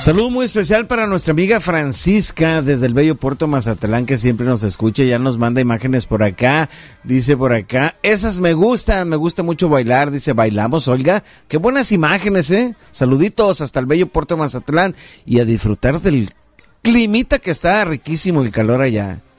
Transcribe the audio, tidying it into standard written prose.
Saludo muy especial para nuestra amiga Francisca desde el bello Puerto Mazatlán, que siempre nos escucha, ya nos manda imágenes por acá, dice por acá, esas me gusta mucho bailar, dice, bailamos, Olga, qué buenas imágenes, saluditos hasta el bello Puerto Mazatlán y a disfrutar del climita que está riquísimo el calor allá.